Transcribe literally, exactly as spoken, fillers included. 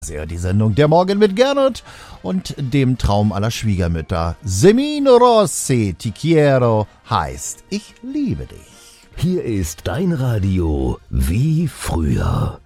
Sehr die Sendung Der Morgen mit Gernot und dem Traum aller Schwiegermütter. Semino Rossi, ti quiero heißt Ich liebe dich. Hier ist dein Radio wie früher.